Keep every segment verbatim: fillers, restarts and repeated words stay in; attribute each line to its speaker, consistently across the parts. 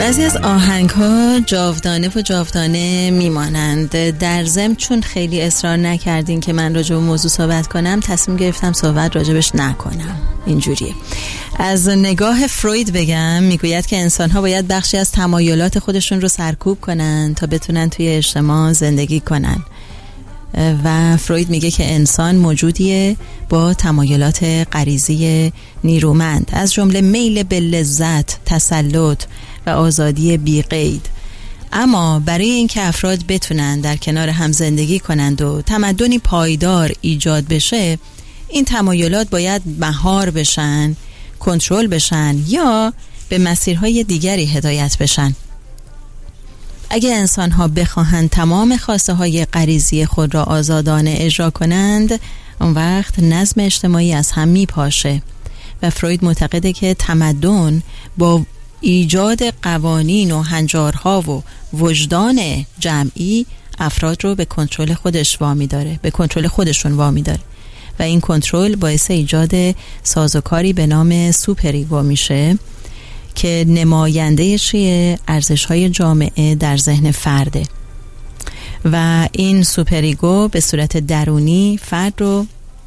Speaker 1: بعضی از آهنگ‌ها جاودانه و جاودانه میمانند. در ضمن چون خیلی اصرار نکردین که من راجع به موضوع صحبت کنم، تصمیم گرفتم صحبت راجبش نکنم. اینجوریه. از نگاه فروید بگم، میگوید که انسان‌ها باید بخشی از تمایلات خودشون رو سرکوب کنن تا بتونن توی اجتماع زندگی کنن. و فروید میگه که انسان موجودیه با تمایلات غریزی نیرومند، از جمله میل به لذت، تسلط و آزادی بی قید. اما برای اینکه افراد بتونن در کنار هم زندگی کنند و تمدنی پایدار ایجاد بشه، این تمایلات باید مهار بشن، کنترل بشن یا به مسیرهای دیگری هدایت بشن. اگه انسان‌ها بخواهند تمام خواسته های غریزی خود را آزادانه اجرا کنند، اون وقت نظم اجتماعی از هم میپاشه. و فروید معتقده که تمدن با ایجاد قوانین و هنجارها و وجدان جمعی افراد رو به کنترل خودش وامی داره، به کنترل خودشون وامی داره و این کنترل باعث ایجاد سازوکاری به نام سوپریگو میشه که نماینده چیه؟ ارزش‌های جامعه در ذهن فرده. و این سوپریگو به صورت درونی فرد رو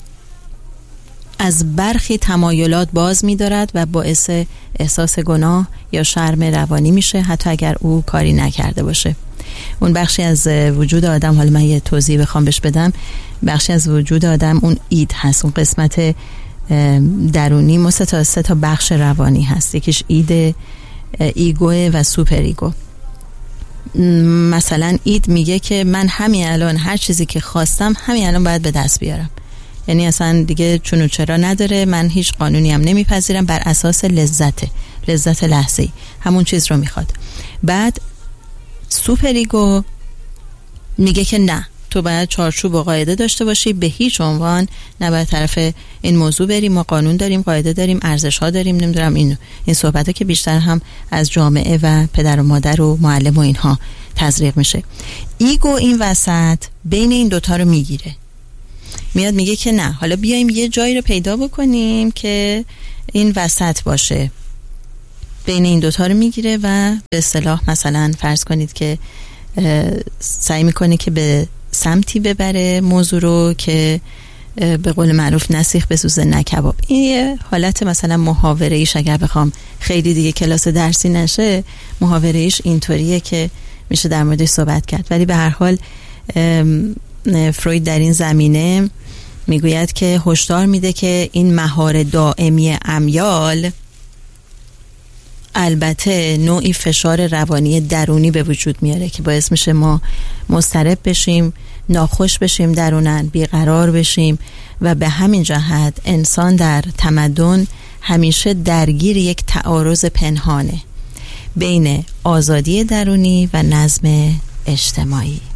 Speaker 1: از برخی تمایلات باز می‌دارد و باعث احساس گناه یا شرم روانی میشه، حتی اگر او کاری نکرده باشه. اون بخشی از وجود آدم، حالا من یه توضیح بخوام بهش بدم، بخشی از وجود آدم اون اید هست، اون قسمت درونی ما سه تا سه تا بخش روانی هست. یکیش اید، ایگو و سوپر ایگو. مثلا اید میگه که من همین الان هر چیزی که خواستم همین الان باید به دست بیارم، یعنی اصلا دیگه چون و چرا نداره، من هیچ قانونی هم نمیپذیرم، بر اساس لذت لذت لحظه‌ای همون چیز رو میخواد. بعد سوپر ایگو میگه که نه، تو باید چارچوب و قاعده داشته باشی، به هیچ عنوان نباید طرف این موضوع بریم، ما قانون داریم، قاعده داریم، ارزش ها داریم، نمیدونم این این صحبت ها که بیشتر هم از جامعه و پدر و مادر و معلم و اینها تزریق میشه. ایگو این وسط بین این دوتا رو میگیره، میاد میگه که نه، حالا بیایم یه جایی رو پیدا بکنیم که این وسط باشه، بین این دوتا رو میگیره و به اصطلاح مثلا فرض کنید که سعی میکنه که به سمتی ببره موضوع رو که به قول معروف نسیخ بسوزه نه کباب. این یه حالت مثلا محاوره ایش، اگر بخوام خیلی دیگه کلاس درسی نشه، محاوره ایش اینطوریه که میشه در موردش صحبت کرد. ولی به هر حال فروید در این زمینه میگوید که هشدار میده که این مهار دائمی امیال البته نوعی فشار روانی درونی به وجود میاره که باعث میشه ما مضطرب بشیم، ناخوش بشیم درونن، بیقرار بشیم و به همین جهت انسان در تمدن همیشه درگیر یک تعارض پنهانه بین آزادی درونی و نظم اجتماعی.